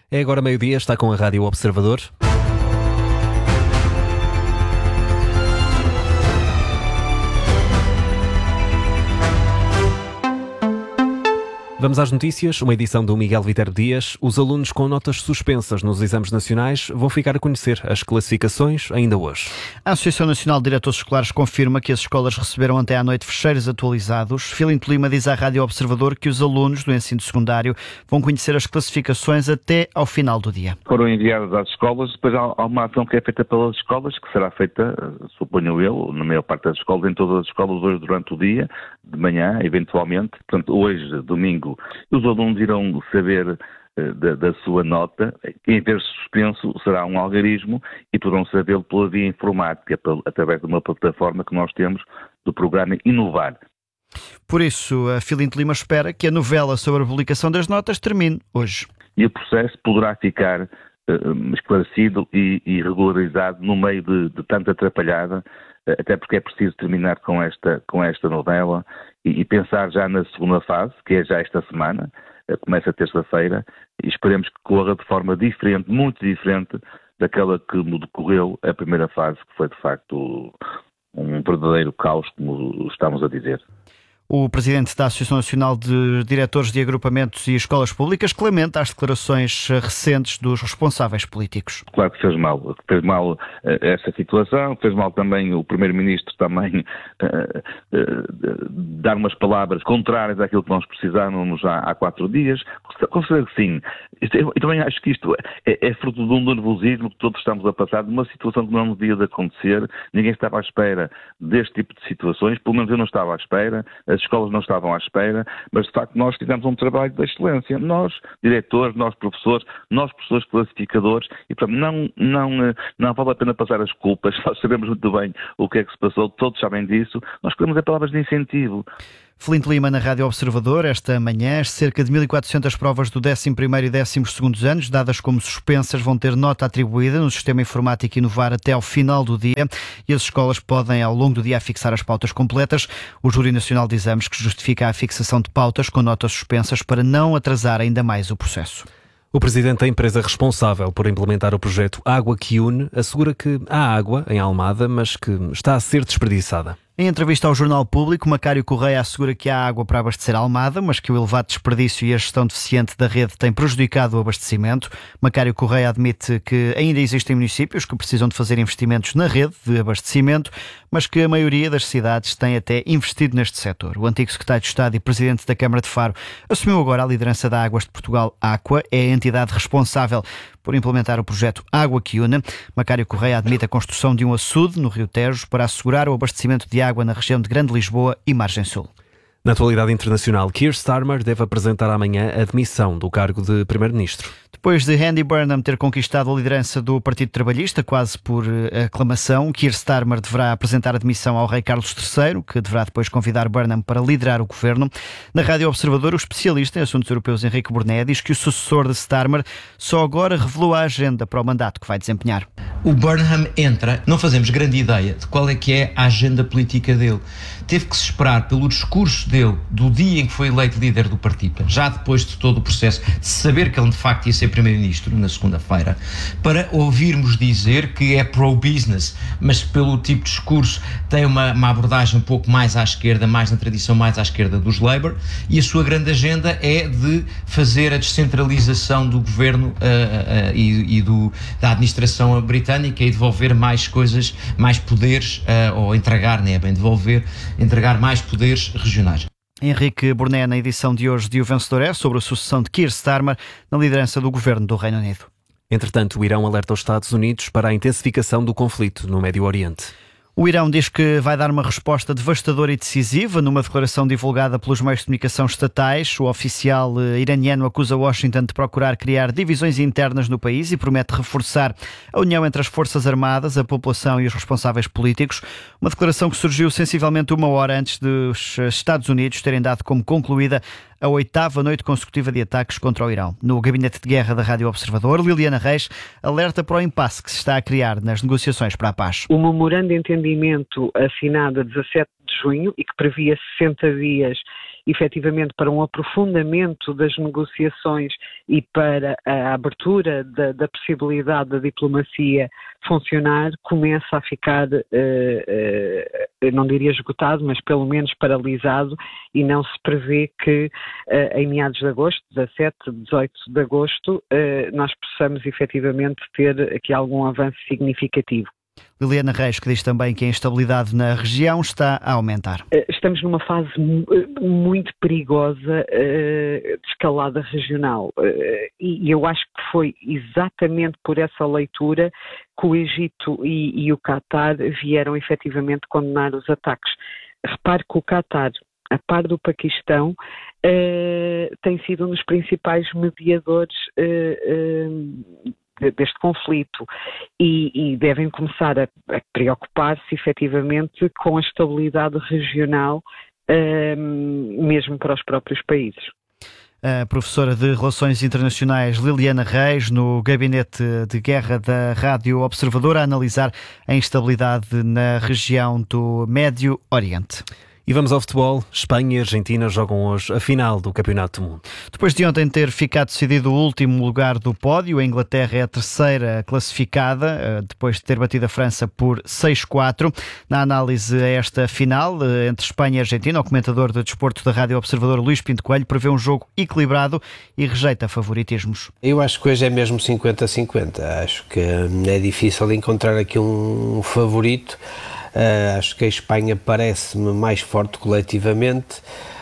É agora meio-dia, está com a Rádio Observador. Vamos às notícias, uma edição do Miguel Viterbo Dias. Os alunos com notas suspensas nos exames nacionais vão ficar a conhecer as classificações ainda hoje. A Associação Nacional de Diretores Escolares confirma que as escolas receberam até à noite fecheiros atualizados. Filinto Lima diz à Rádio Observador que os alunos do ensino secundário vão conhecer as classificações até ao final do dia. Foram enviadas às escolas, depois há uma ação que é feita pelas escolas, que será feita, suponho eu, na maior parte das escolas, em todas as escolas hoje durante o dia, de manhã, eventualmente. Portanto, hoje, domingo, os alunos irão saber da sua nota. Em vez de suspenso, será um algarismo e poderão sabê-lo pela via informática, através de uma plataforma que nós temos do programa Inovar. Por isso, a Filinto Lima espera que a novela sobre a publicação das notas termine hoje. E o processo poderá ficar esclarecido e regularizado no meio de tanta atrapalhada, até porque é preciso terminar com esta novela e pensar já na segunda fase, que é já esta semana, começa terça-feira, e esperemos que corra de forma diferente, muito diferente daquela que decorreu a primeira fase, que foi de facto um verdadeiro caos, como estamos a dizer. O presidente da Associação Nacional de Diretores de Agrupamentos e Escolas Públicas lamenta as declarações recentes dos responsáveis políticos. Claro que fez mal essa situação, fez mal também o Primeiro-Ministro também dar umas palavras contrárias àquilo que nós precisávamos já há 4 dias. Considero que sim. Eu também acho que isto é fruto de um nervosismo que todos estamos a passar, de uma situação que não devia de acontecer. Ninguém estava à espera deste tipo de situações, pelo menos eu não estava à espera. As escolas não estavam à espera, mas de facto nós fizemos um trabalho de excelência. Nós, diretores, nós professores classificadores, e portanto não vale a pena passar as culpas, nós sabemos muito bem o que é que se passou, todos sabem disso, nós queremos palavras de incentivo. Filinto Lima na Rádio Observador, esta manhã, cerca de 1.400 provas do 11º e 12º anos, dadas como suspensas, vão ter nota atribuída no sistema informático Inovar até ao final do dia e as escolas podem, ao longo do dia, fixar as pautas completas. O Júri Nacional de Exames que justifica a fixação de pautas com notas suspensas para não atrasar ainda mais o processo. O presidente da empresa responsável por implementar o projeto Água que Une assegura que há água em Almada, mas que está a ser desperdiçada. Em entrevista ao Jornal Público, Macário Correia assegura que há água para abastecer a Almada, mas que o elevado desperdício e a gestão deficiente da rede têm prejudicado o abastecimento. Macário Correia admite que ainda existem municípios que precisam de fazer investimentos na rede de abastecimento, mas que a maioria das cidades tem até investido neste setor. O antigo secretário de Estado e presidente da Câmara de Faro assumiu agora a liderança da Águas de Portugal. Aqua é a entidade responsável por implementar o projeto Água que Une. Macário Correia admite a construção de um açude no Rio Tejo para assegurar o abastecimento de água na região de Grande Lisboa e Margem Sul. Na atualidade internacional, Keir Starmer deve apresentar amanhã a demissão do cargo de Primeiro-Ministro. Depois de Andy Burnham ter conquistado a liderança do Partido Trabalhista, quase por aclamação, Keir Starmer deverá apresentar a demissão ao rei Carlos III, que deverá depois convidar Burnham para liderar o governo. Na Rádio Observador, o especialista em assuntos europeus Henrique Burné diz que o sucessor de Starmer só agora revelou a agenda para o mandato que vai desempenhar. O Burnham entra, não fazemos grande ideia de qual é que é a agenda política dele. Teve que se esperar pelo discurso dele do dia em que foi eleito líder do partido, já depois de todo o processo, de saber que ele de facto ia ser primeiro-ministro na segunda-feira, para ouvirmos dizer que é pro-business, mas pelo tipo de discurso tem uma abordagem um pouco mais à esquerda, mais na tradição mais à esquerda dos Labour, e a sua grande agenda é de fazer a descentralização do governo da administração britânica e devolver mais coisas, mais poderes, ou entregar, nem é bem devolver, entregar mais poderes regionais. Henrique Burné na edição de hoje de O Vencedor é sobre a sucessão de Keir Starmer na liderança do governo do Reino Unido. Entretanto, o Irão alerta os Estados Unidos para a intensificação do conflito no Médio Oriente. O Irão diz que vai dar uma resposta devastadora e decisiva numa declaração divulgada pelos meios de comunicação estatais. O oficial iraniano acusa Washington de procurar criar divisões internas no país e promete reforçar a união entre as Forças Armadas, a população e os responsáveis políticos. Uma declaração que surgiu sensivelmente 1 hora antes dos Estados Unidos terem dado como concluída a 8ª noite consecutiva de ataques contra o Irão. No gabinete de guerra da Rádio Observador, Liliana Reis alerta para o impasse que se está a criar nas negociações para a paz. O memorando de entendimento assinado a 17 de junho e que previa 60 dias efetivamente para um aprofundamento das negociações e para a abertura da possibilidade da diplomacia funcionar, começa a ficar, não diria esgotado, mas pelo menos paralisado, e não se prevê que em meados de agosto, 17, 18 de agosto, nós possamos efetivamente ter aqui algum avanço significativo. Liliana Reis, que diz também que a instabilidade na região está a aumentar. Estamos numa fase muito perigosa de escalada regional e eu acho que foi exatamente por essa leitura que o Egito e o Qatar vieram efetivamente condenar os ataques. Repare que o Qatar, a par do Paquistão, tem sido um dos principais mediadores deste conflito e devem começar a preocupar-se efetivamente com a estabilidade regional, mesmo para os próprios países. A professora de Relações Internacionais Liliana Reis, no Gabinete de Guerra da Rádio Observador, a analisar a instabilidade na região do Médio Oriente. E vamos ao futebol. Espanha e Argentina jogam hoje a final do Campeonato do Mundo. Depois de ontem ter ficado decidido o último lugar do pódio, a Inglaterra é a terceira classificada, depois de ter batido a França por 6-4. Na análise a esta final, entre Espanha e Argentina, o comentador de desporto da Rádio Observador, Luís Pinto Coelho, prevê um jogo equilibrado e rejeita favoritismos. Eu acho que hoje é mesmo 50-50. Acho que é difícil encontrar aqui um favorito. Acho que a Espanha parece-me mais forte coletivamente,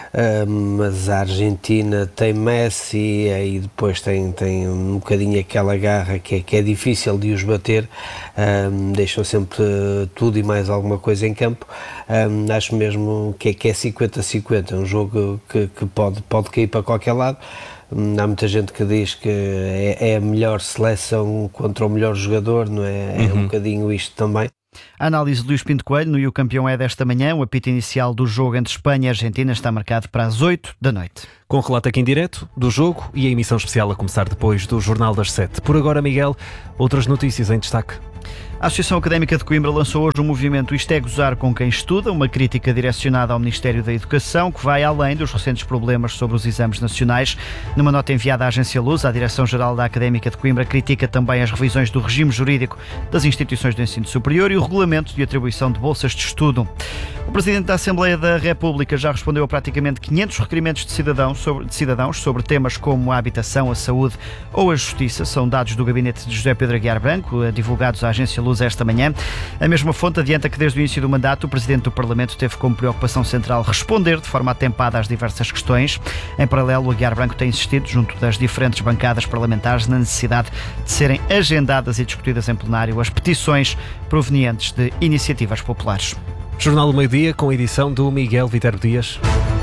mas a Argentina tem Messi e depois tem um bocadinho aquela garra que é difícil de os bater, deixam sempre tudo e mais alguma coisa em campo. Acho mesmo que é 50-50, um jogo que pode cair para qualquer lado. Há muita gente que diz que é a melhor seleção contra o melhor jogador, não é? É um bocadinho isto também. A análise de Luís Pinto Coelho no E o Campeão é desta manhã. O apito inicial do jogo entre Espanha e Argentina está marcado para as 8 da noite. Com relato aqui em direto do jogo e a emissão especial a começar depois do Jornal das 7. Por agora, Miguel, outras notícias em destaque. A Associação Académica de Coimbra lançou hoje o movimento Isto é Gozar com Quem Estuda, uma crítica direcionada ao Ministério da Educação que vai além dos recentes problemas sobre os exames nacionais. Numa nota enviada à Agência Lusa, a Direção-Geral da Académica de Coimbra critica também as revisões do regime jurídico das instituições do ensino superior e o regulamento de atribuição de bolsas de estudo. O Presidente da Assembleia da República já respondeu a praticamente 500 requerimentos de cidadãos sobre temas como a habitação, a saúde ou a justiça. São dados do gabinete de José Pedro Aguiar Branco, divulgados à Agência Lusa esta manhã. A mesma fonte adianta que desde o início do mandato o Presidente do Parlamento teve como preocupação central responder de forma atempada às diversas questões. Em paralelo, o Aguiar Branco tem insistido, junto das diferentes bancadas parlamentares, na necessidade de serem agendadas e discutidas em plenário as petições provenientes de iniciativas populares. Jornal do Meio-Dia com a edição do Miguel Viterbo Dias.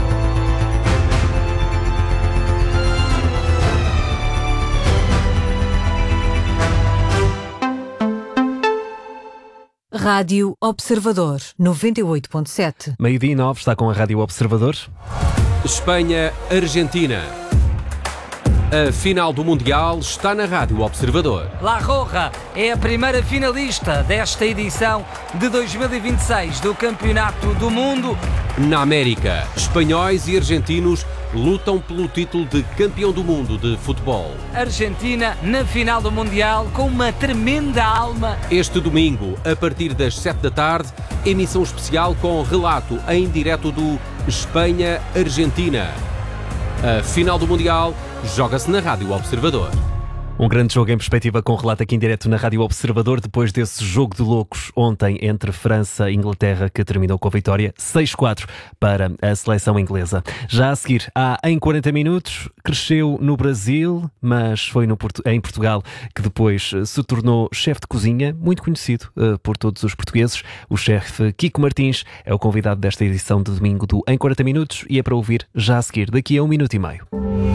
Rádio Observador 98.7. Meio-dia e 9 está com a Rádio Observador. Espanha-Argentina. A final do Mundial está na Rádio Observador. La Roja é a primeira finalista desta edição de 2026 do Campeonato do Mundo. Na América, espanhóis e argentinos lutam pelo título de campeão do mundo de futebol. Argentina na final do Mundial com uma tremenda alma. Este domingo, a partir das 7 da tarde, emissão especial com relato em direto do Espanha-Argentina. A final do Mundial joga-se na Rádio Observador. Um grande jogo em perspectiva com relato aqui em direto na Rádio Observador, depois desse jogo de loucos ontem entre França e Inglaterra, que terminou com a vitória 6-4 para a seleção inglesa. Já a seguir, em 40 minutos, cresceu no Brasil, mas foi em Portugal que depois se tornou chefe de cozinha, muito conhecido por todos os portugueses. O chefe Kiko Martins é o convidado desta edição de domingo do Em 40 Minutos e é para ouvir já a seguir, daqui a 1 minuto e meio.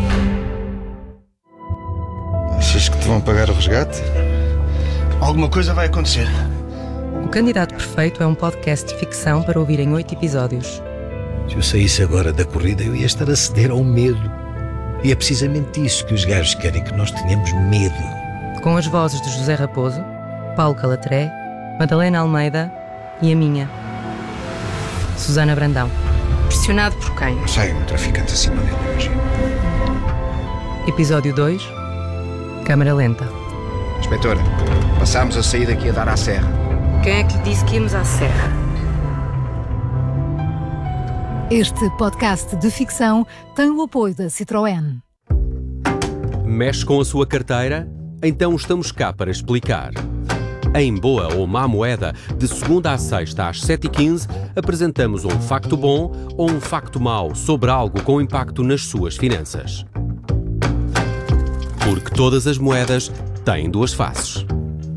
Achas que te vão pagar o resgate? Alguma coisa vai acontecer. O Candidato Perfeito é um podcast de ficção para ouvir em 8 episódios. Se eu saísse agora da corrida, eu ia estar a ceder ao medo. E é precisamente isso que os gajos querem, que nós tenhamos medo. Com as vozes de José Raposo, Paulo Calatré, Madalena Almeida e a minha, Susana Brandão. Pressionado por quem? Não sei, um traficante acima dele, imagino. Episódio 2. Câmara lenta. Inspetora, passámos a sair daqui a dar à serra. Quem é que lhe disse que íamos à serra? Este podcast de ficção tem o apoio da Citroën. Mexe com a sua carteira? Então estamos cá para explicar. Em Boa ou Má Moeda, de segunda à sexta às 7h15, apresentamos um facto bom ou um facto mau sobre algo com impacto nas suas finanças. Porque todas as moedas têm duas faces.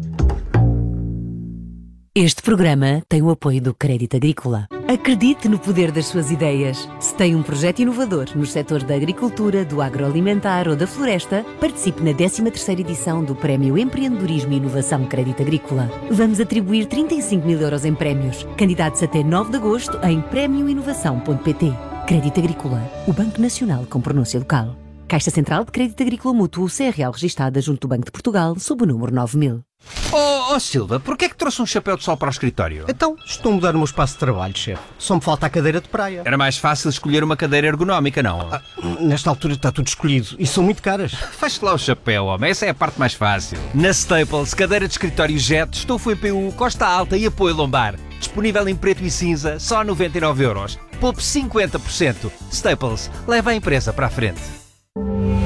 Este programa tem o apoio do Crédito Agrícola. Acredite no poder das suas ideias. Se tem um projeto inovador nos setores da agricultura, do agroalimentar ou da floresta, participe na 13ª edição do Prémio Empreendedorismo e Inovação Crédito Agrícola. Vamos atribuir 35 mil euros em prémios. Candidatos até 9 de agosto em premioinovação.pt. Crédito Agrícola, o Banco Nacional com pronúncia local. Caixa Central de Crédito Agrícola Mútuo, CRL registada junto do Banco de Portugal, sob o número 9000. Oh Silva, porquê é que trouxe um chapéu de sol para o escritório? Então, estou a mudar o meu espaço de trabalho, chefe. Só me falta a cadeira de praia. Era mais fácil escolher uma cadeira ergonómica, não? Nesta altura está tudo escolhido e são muito caras. Faz-te lá o chapéu, homem. Essa é a parte mais fácil. Na Staples, cadeira de escritório Jet, estofo EPU, costa alta e apoio lombar. Disponível em preto e cinza, só 99€. Poupe 50%. Staples, leva a empresa para a frente.